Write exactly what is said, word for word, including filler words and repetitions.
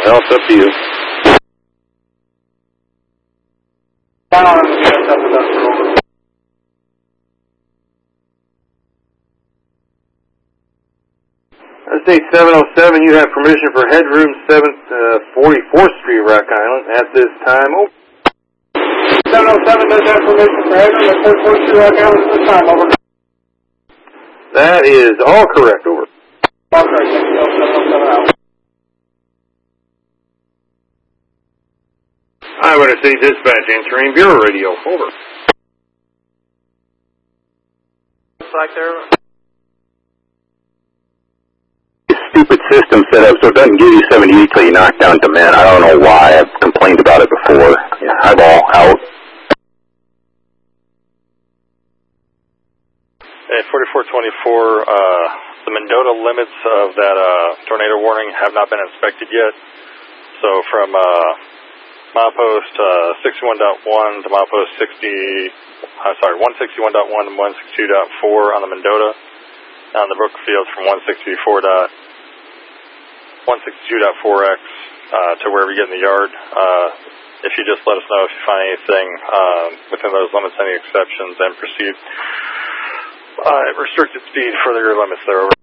Well, it's up to you. State seven oh seven, you have permission for headroom seventh, uh, forty-fourth Street, Rock Island, at this time. Oh. seven oh seven does have permission for headroom at forty-fourth Street, Rock Island, at this time. Over. That is all correct. Over. All correct. Thank you. seven oh seven out. Eyewitness City Dispatch answering Bureau Radio. Over. Like there. Stupid system set up so it doesn't give you seventy-eight till you knock down demand. I don't know why. I've complained about it before. Yeah, eyeball out. At forty-four twenty-four, uh, the Mendota limits of that uh, tornado warning have not been inspected yet. So from uh, milepost uh, sixty-one point one to milepost sixty, uh, sorry, one sixty-one point one to one sixty-two point four on the Mendota. On the Brookfield from one sixty-four dot one sixty-two dot four X uh, to wherever you get in the yard. Uh, if you just let us know if you find anything uh, within those limits, any exceptions, and proceed uh, at restricted speed for your limits there. Over.